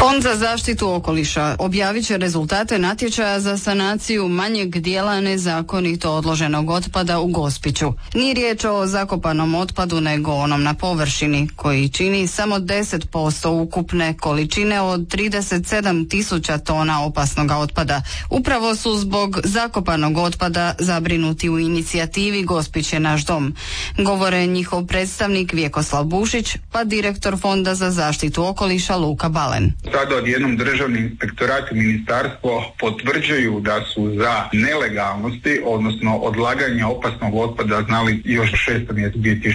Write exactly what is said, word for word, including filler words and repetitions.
Fond za zaštitu okoliša objavit će rezultate natječaja za sanaciju manjeg dijela nezakonito odloženog otpada u Gospiću. Nije riječ o zakopanom otpadu nego onom na površini koji čini samo deset posto ukupne količine od trideset sedam tisuća tona opasnog otpada. Upravo su zbog zakopanog otpada zabrinuti u inicijativi Gospić je naš dom. Govore njihov predstavnik Vjekoslav Bušić pa direktor Fonda za zaštitu okoliša Luka Balen. Sada odjednom državni inspektorat i ministarstvo potvrđuju da su za nelegalnosti, odnosno odlaganje opasnog otpada znali još šestom mjesecu dvije tisuće